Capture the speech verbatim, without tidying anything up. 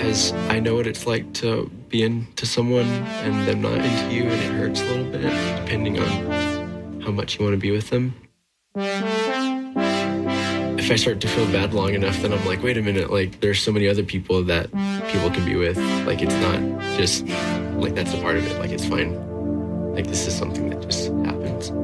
because I know what it's like to be into someone and them not into you, and it hurts a little bit depending on how much you want to be with them. If I start to feel bad long enough, then I'm like, wait a minute, like there's so many other people that people can be with. Like it's not just like that's a part of it. Like it's fine. Like this is something that just happens.